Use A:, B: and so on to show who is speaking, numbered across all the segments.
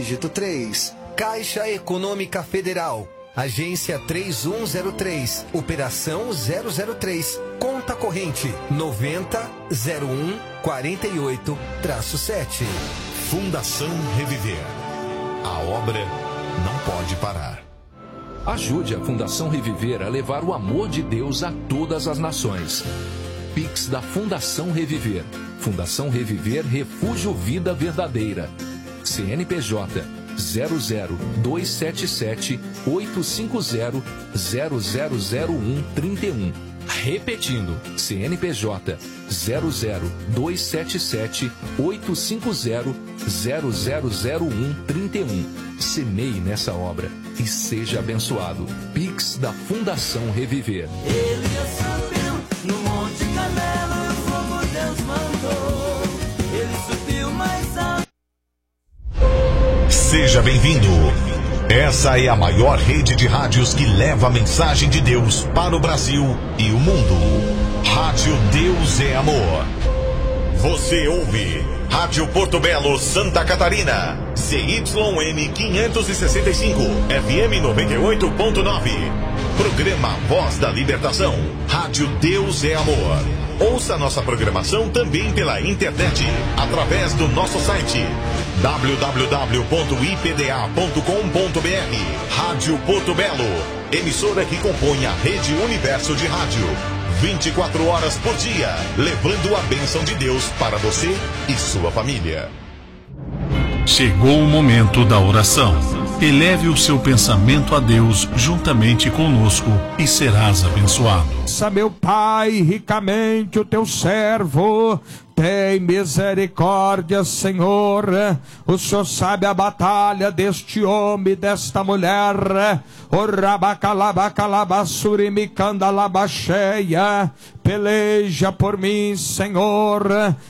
A: dígito 3. Caixa Econômica Federal, agência 3103, operação 003, conta corrente 900148-7.
B: Fundação Reviver. A obra não pode parar.
C: Ajude a Fundação Reviver a levar o amor de Deus a todas as nações. Pix da Fundação Reviver. Fundação Reviver Refúgio Vida Verdadeira. CNPJ 00277 850 000131. Repetindo, CNPJ 00277 850 000131. Semeie nessa obra e seja abençoado. Pix da Fundação Reviver.
D: Ele subiu no Monte Carmelo e o fogo Deus mandou. Ele subiu mais alto.
B: Seja bem-vindo. Essa é a maior rede de rádios que leva a mensagem de Deus para o Brasil e o mundo. Rádio Deus é Amor. Você ouve Rádio Porto Belo, Santa Catarina. CYN 565, FM 98.9. Programa Voz da Libertação. Rádio Deus é Amor. Ouça nossa programação também pela internet, através do nosso site www.ipda.com.br. Rádio Porto Belo, emissora que compõe a Rede Universo de Rádio. 24 horas por dia, levando a bênção de Deus para você e sua família.
E: Chegou o momento da oração. Eleve o seu pensamento a Deus juntamente conosco e serás abençoado.
F: Meu Pai, ricamente o teu servo, tem misericórdia, Senhor. O Senhor sabe a batalha deste homem, desta mulher. Peleja por mim, Senhor.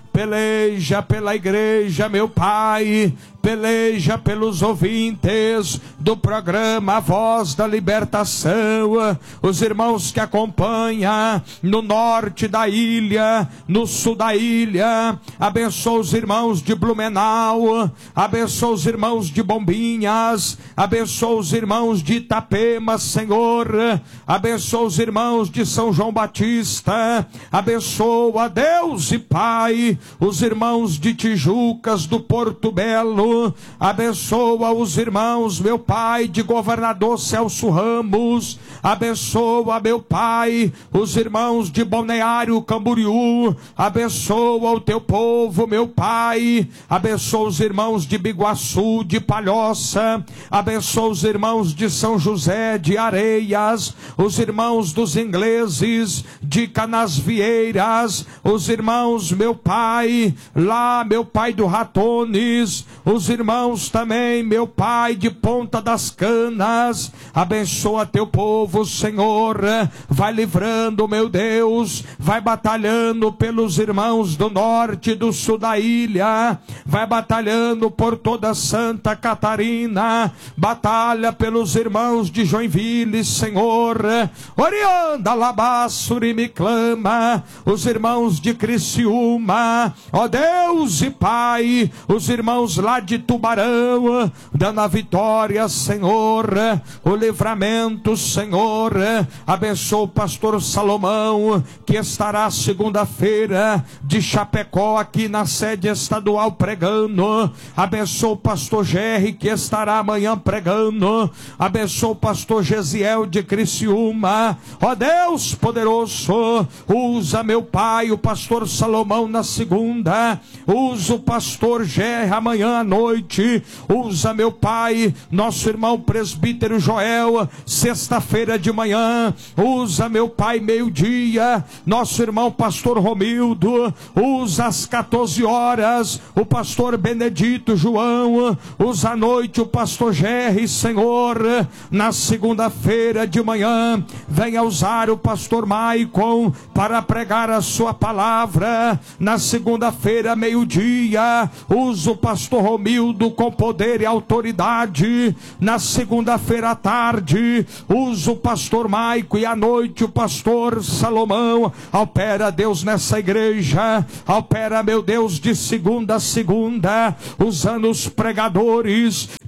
F: Peleja pela igreja, meu Pai. Peleja pelos ouvintes do programa Voz da Libertação, os irmãos que acompanham no norte da ilha, no sul da ilha. Abençoa os irmãos de Blumenau, abençoa os irmãos de Bombinhas, abençoa os irmãos de Itapema, Senhor. Abençoa os irmãos de São João Batista, abençoa, Deus e Pai, os irmãos de Tijucas, do Porto Belo. Abençoa os irmãos, meu Pai, de Governador Celso Ramos. Abençoa, meu Pai, os irmãos de Balneário Camboriú. Abençoa o teu povo, meu Pai. Abençoa os irmãos de Biguaçu, de Palhoça. Abençoa os irmãos de São José de Areias, os irmãos dos ingleses de Canasvieiras, os irmãos, meu Pai, lá, meu Pai, do Ratones, os irmãos também, meu Pai, de Ponta das Canas. Abençoa teu povo, Senhor. Vai livrando, meu Deus, vai batalhando pelos irmãos do norte e do sul da ilha, vai batalhando por toda Santa Catarina, batalha pelos irmãos de Joinville, Senhor. Orianda Labassuri me clama, os irmãos de Criciúma, ó Deus e Pai, os irmãos lá de Tubarão, dando a vitória, Senhor, o livramento, Senhor. Abençoa o pastor Salomão, que estará segunda-feira de Chapecó aqui na sede estadual pregando. Abençoa o pastor Gerry, que estará amanhã pregando. Abençoa o pastor Gesiel de Criciúma. Ó Deus poderoso, usa, meu Pai, o pastor Salomão na segunda, usa o pastor Gerry amanhã à noite, usa, meu Pai, nosso irmão presbítero Joel, sexta-feira de manhã, usa, meu Pai, meio-dia, nosso irmão pastor Romildo, usa às 14 horas, o pastor Benedito João, usa à noite o pastor Gerry, Senhor. Na segunda-feira de manhã, venha usar o pastor Maicon para pregar a sua palavra. Na segunda-feira, meio-dia, usa o pastor Romildo com poder e autoridade. Na segunda-feira à tarde, usa o pastor Maico, e à noite o pastor Salomão. Opera, Deus, nessa igreja, opera, meu Deus, de segunda a segunda, usando os pregadores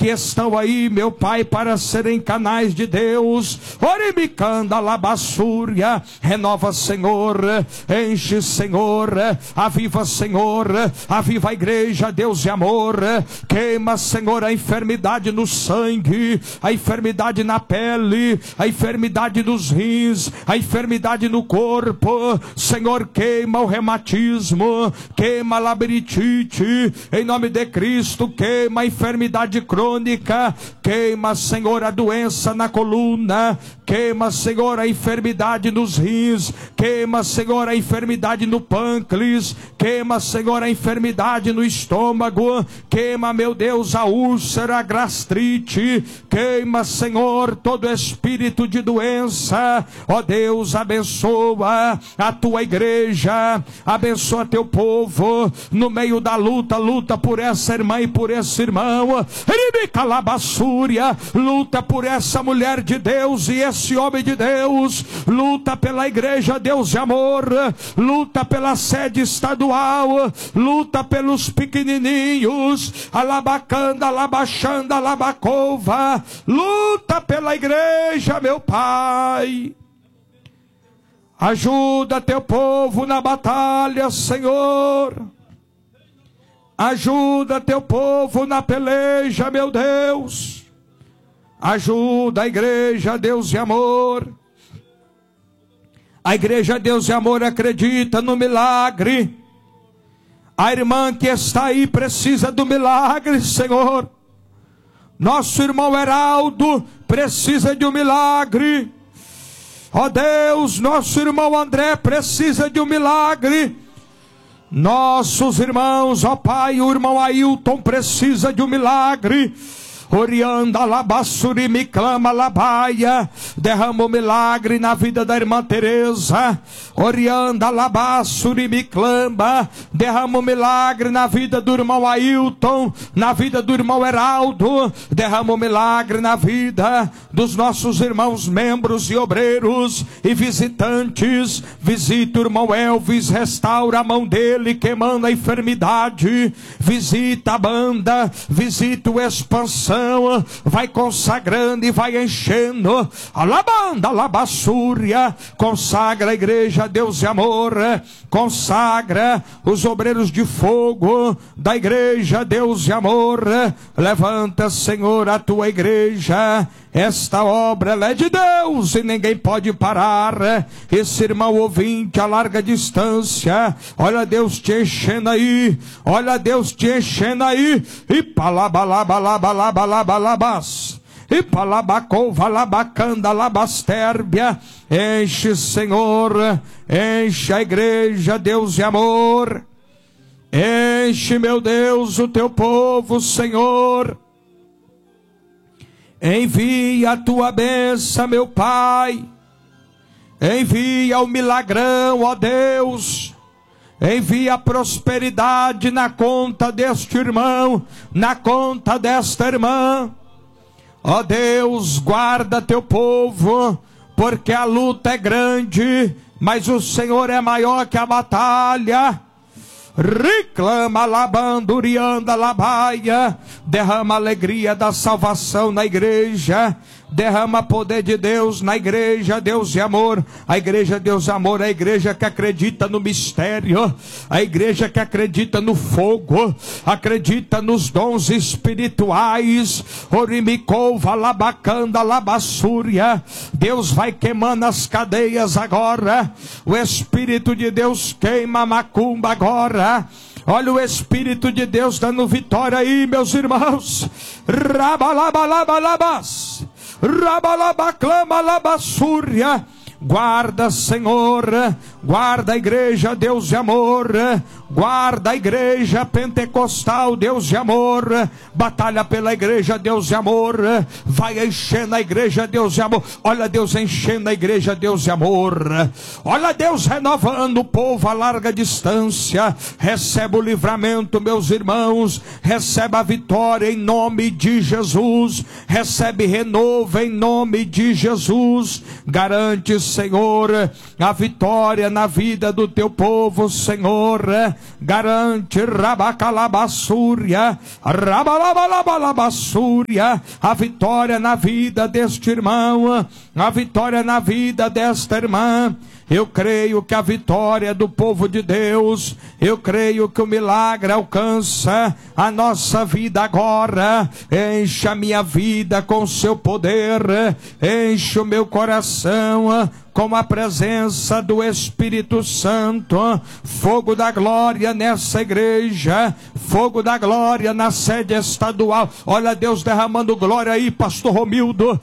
F: que estão aí, meu Pai, para serem canais de Deus. Orimicanda labassúria, renova, Senhor, enche, Senhor, aviva, Senhor, aviva a igreja, Deus de amor. Queima, Senhor, a enfermidade no sangue, a enfermidade na pele, a enfermidade nos rins, a enfermidade no corpo. Senhor, queima o reumatismo, queima a labirintite, em nome de Cristo. Queima a enfermidade crônica, queima, Senhor, a doença na coluna, queima, Senhor, a enfermidade nos rins, queima, Senhor, a enfermidade no pâncreas, queima, Senhor, a enfermidade no estômago, queima, meu Deus, a úlcera, a gastrite, queima, Senhor, todo espírito de doença. Ó Deus, abençoa a tua igreja, abençoa teu povo no meio da luta. Luta por essa irmã e por esse irmão, luta por essa mulher de Deus e esse homem de Deus, luta pela igreja, Deus de amor, luta pela sede estadual, luta pelos pequenininhos, alabacanda, alabachanda, alabacova, luta pela igreja, meu Pai. Ajuda teu povo na batalha, Senhor. Ajuda teu povo na peleja, meu Deus. Ajuda a igreja, Deus de amor. A igreja, Deus de amor, acredita no milagre. A irmã que está aí precisa do milagre, Senhor. Nosso irmão Heraldo precisa de um milagre. Ó Deus, nosso irmão André precisa de um milagre. Nossos irmãos, ó Pai, o irmão Ailton precisa de um milagre. Orianda labassuri me clama labaia, derrama o milagre na vida da irmã Teresa. Orianda labassuri me clama, derrama o milagre na vida do irmão Ailton, na vida do irmão Heraldo, derrama o milagre na vida dos nossos irmãos membros e obreiros e visitantes. Visita o irmão Elvis, restaura a mão dele queimando a enfermidade, visita a banda, visita o Expansão, vai consagrando e vai enchendo. Alabanda, alabassúria, consagra a igreja, Deus de amor, consagra os obreiros de fogo da igreja, Deus de amor. Levanta, Senhor, a tua igreja. Esta obra ela é de Deus e ninguém pode parar. Esse irmão ouvinte a larga distância, olha Deus te enchendo aí, olha Deus te enchendo aí. E palabalabalabalabalabas, e palabacova labacanda labasterbia. Enche, Senhor, enche a igreja, Deus de amor. Enche, meu Deus, o teu povo, Senhor. Envia a tua bênção, meu Pai. Envia o milagrão, ó Deus. Envia a prosperidade na conta deste irmão, na conta desta irmã. Ó Deus, guarda teu povo, porque a luta é grande, mas o Senhor é maior que a batalha. Reclama labandurianda labaia, derrama a alegria da salvação na igreja, derrama poder de Deus na igreja, Deus de amor. A igreja, Deus de amor, a igreja que acredita no mistério, a igreja que acredita no fogo, acredita nos dons espirituais. Orimicova labacanda labassúria, Deus vai queimando as cadeias agora. O Espírito de Deus queima a macumba agora. Olha o Espírito de Deus dando vitória aí, meus irmãos. Rabalabalabas, rabalabaclama labassúria. Guarda, Senhor, guarda a igreja, Deus de amor, guarda a igreja pentecostal, Deus de amor, batalha pela igreja, Deus de amor, vai enchendo a igreja, Deus de amor. Olha Deus enchendo a igreja, Deus de amor. Olha Deus renovando o povo a larga distância. Recebe o livramento, meus irmãos, recebe a vitória em nome de Jesus, recebe renovo em nome de Jesus. Garante, Senhor, a vitória na vida do teu povo, Senhor. garante rabacalabassúria, rabalabalabassúria, a vitória na vida deste irmão, a vitória na vida desta irmã. Eu creio que a vitória do povo de Deus, eu creio que o milagre alcança a nossa vida agora. Encha a minha vida com seu poder, enche o meu coração com a presença do Espírito Santo. Fogo da glória nessa igreja, fogo da glória na sede estadual. Olha Deus derramando glória aí, pastor Romildo.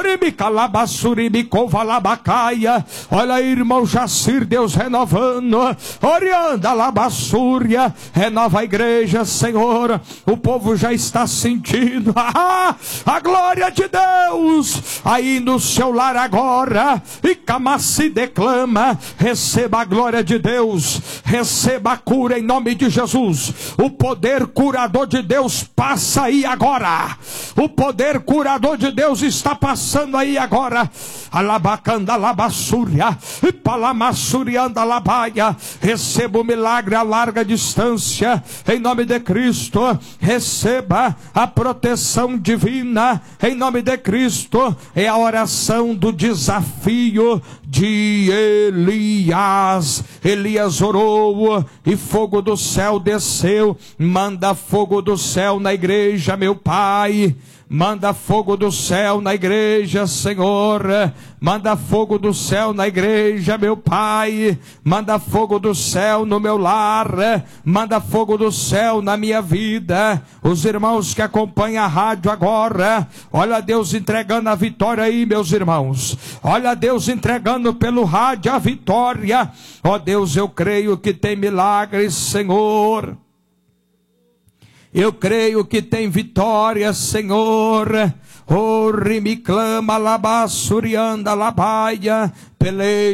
F: Olha aí, irmão Jacir, Deus renovando. Orianda Labassúria, renova a igreja, Senhor. O povo já está sentindo a glória de Deus aí no seu lar agora. E se declama, receba a glória de Deus, receba a cura em nome de Jesus. O poder curador de Deus passa aí agora. O poder curador de Deus está passando aí agora. Alabacanda labassúria, e palamassurianda labaia. Receba o milagre a larga distância em nome de Cristo. Receba a proteção divina em nome de Cristo. É a oração do desafio de Elias. Elias orou e fogo do céu desceu. Manda fogo do céu na igreja, meu Pai. Manda fogo do céu na igreja, Senhor. Manda fogo do céu na igreja, meu Pai. Manda fogo do céu no meu lar. Manda fogo do céu na minha vida. Os irmãos que acompanham a rádio agora, olha Deus entregando a vitória aí, meus irmãos. Olha Deus entregando pelo rádio a vitória. Ó Deus, eu creio que tem milagres, Senhor. Eu creio que tem vitória, Senhor. Oh, me clama, labassurianda, labaia, peleja.